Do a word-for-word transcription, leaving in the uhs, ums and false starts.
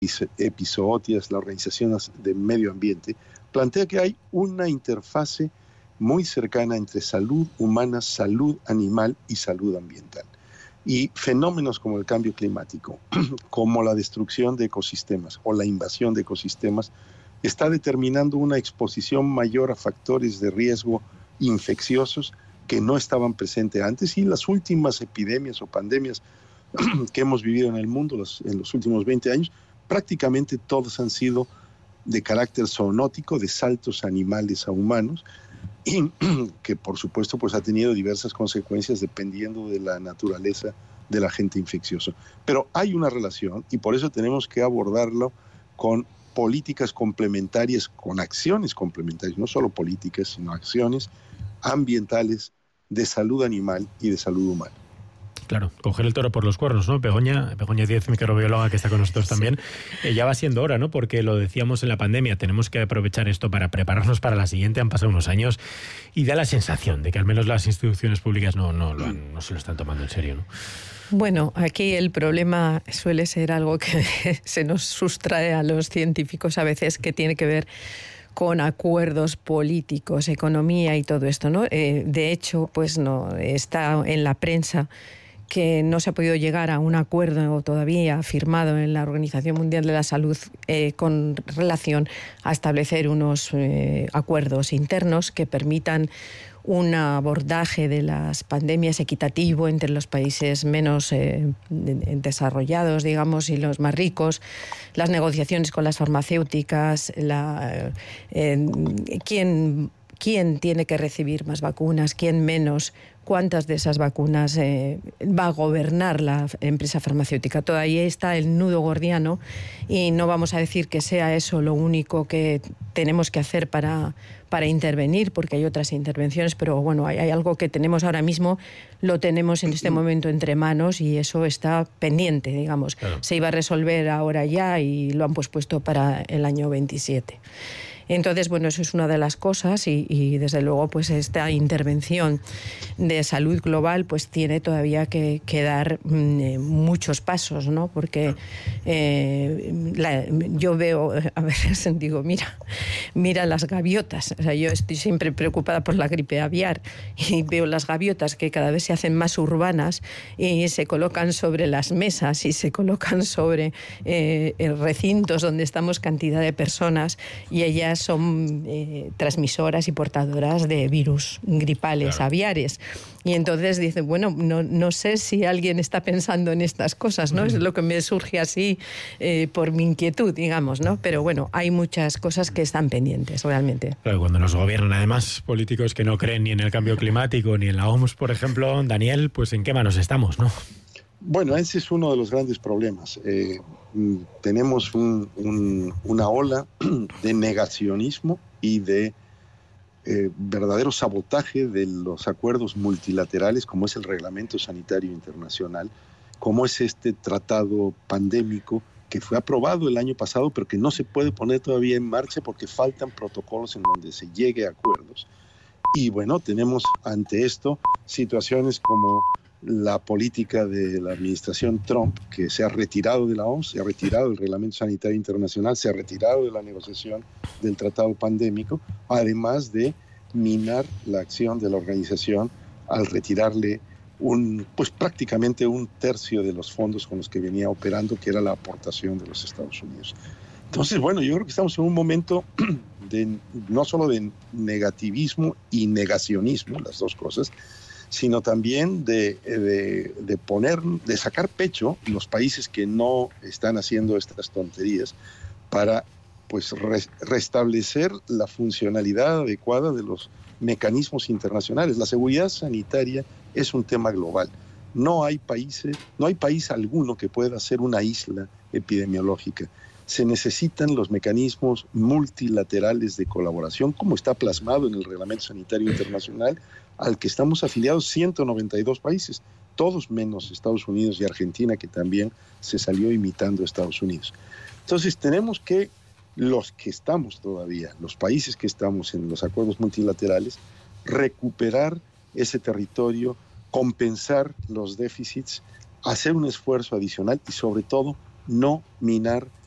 Epizootias, la Organización de Medio Ambiente, plantea que hay una interfase muy cercana entre salud humana, salud animal y salud ambiental. Y fenómenos como el cambio climático, como la destrucción de ecosistemas o la invasión de ecosistemas, está determinando una exposición mayor a factores de riesgo infecciosos que no estaban presentes antes, y las últimas epidemias o pandemias que hemos vivido en el mundo los, en los últimos veinte años, prácticamente todas han sido de carácter zoonótico, de saltos animales a humanos, y que por supuesto pues ha tenido diversas consecuencias dependiendo de la naturaleza del agente infeccioso. Pero hay una relación y por eso tenemos que abordarlo con políticas complementarias, con acciones complementarias, no solo políticas, sino acciones ambientales, de salud animal y de salud humana. Claro, coger el toro por los cuernos, ¿no? Begoña, Begoña Díez, microbióloga que está con nosotros también, sí. eh, ya va siendo hora, ¿no? Porque lo decíamos en la pandemia, tenemos que aprovechar esto para prepararnos para la siguiente. Han pasado unos años y da la sensación de que al menos las instituciones públicas no, no, lo han, no se lo están tomando en serio, ¿no? Bueno, aquí el problema suele ser algo que se nos sustrae a los científicos a veces, que tiene que ver con acuerdos políticos, economía y todo esto, ¿no? Eh, de hecho, pues no está en la prensa que no se ha podido llegar a un acuerdo todavía firmado en la Organización Mundial de la Salud eh, con relación a establecer unos eh, acuerdos internos que permitan un abordaje de las pandemias equitativo entre los países menos eh, desarrollados, digamos, y los más ricos, las negociaciones con las farmacéuticas, la, eh, quién, quién tiene que recibir más vacunas, quién menos, cuántas de esas vacunas eh, va a gobernar la empresa farmacéutica. Todo ahí está el nudo gordiano y no vamos a decir que sea eso lo único que tenemos que hacer para, para intervenir, porque hay otras intervenciones, pero bueno, hay, hay algo que tenemos ahora mismo, lo tenemos en este momento entre manos y eso está pendiente, digamos. Claro. Se iba a resolver ahora ya y lo han pospuesto para el año veintisiete. Entonces, bueno, eso es una de las cosas y, y desde luego pues esta intervención de salud global pues tiene todavía que, que dar mm, muchos pasos, ¿no? Porque eh, la, yo veo, a veces digo, mira, mira las gaviotas. O sea, yo estoy siempre preocupada por la gripe aviar y veo las gaviotas que cada vez se hacen más urbanas y se colocan sobre las mesas y se colocan sobre eh, recintos donde estamos cantidad de personas y ellas son eh, transmisoras y portadoras de virus gripales, claro, aviares. Y entonces dice, bueno, no, no sé si alguien está pensando en estas cosas, ¿no? Mm. Es lo que me surge así eh, por mi inquietud, digamos, ¿no? Pero bueno, hay muchas cosas que están pendientes, realmente. Claro, cuando nos gobiernan además políticos que no creen ni en el cambio climático ni en la O M S, por ejemplo, Daniel, pues ¿en qué manos estamos, no? Bueno, ese es uno de los grandes problemas. Eh, tenemos un, un, una ola de negacionismo y de eh, verdadero sabotaje de los acuerdos multilaterales, como es el Reglamento Sanitario Internacional, como es este tratado pandémico que fue aprobado el año pasado, pero que no se puede poner todavía en marcha porque faltan protocolos en donde se llegue a acuerdos. Y bueno, tenemos ante esto situaciones como la política de la administración Trump, que se ha retirado de la O M S, se ha retirado del Reglamento Sanitario Internacional, se ha retirado de la negociación del tratado pandémico, además de minar la acción de la organización al retirarle un, pues prácticamente un tercio de los fondos con los que venía operando, que era la aportación de los Estados Unidos. Entonces, bueno, yo creo que estamos en un momento de, no solo de negativismo y negacionismo, las dos cosas, sino también de, de, de poner, de sacar pecho los países que no están haciendo estas tonterías para pues re, restablecer la funcionalidad adecuada de los mecanismos internacionales. La seguridad sanitaria es un tema global. No hay países, no hay país alguno que pueda ser una isla epidemiológica. Se necesitan los mecanismos multilaterales de colaboración, como está plasmado en el Reglamento Sanitario Internacional, al que estamos afiliados ciento noventa y dos países, todos menos Estados Unidos y Argentina, que también se salió imitando a Estados Unidos. Entonces tenemos que, los que estamos todavía, los países que estamos en los acuerdos multilaterales, recuperar ese territorio, compensar los déficits, hacer un esfuerzo adicional y sobre todo no minar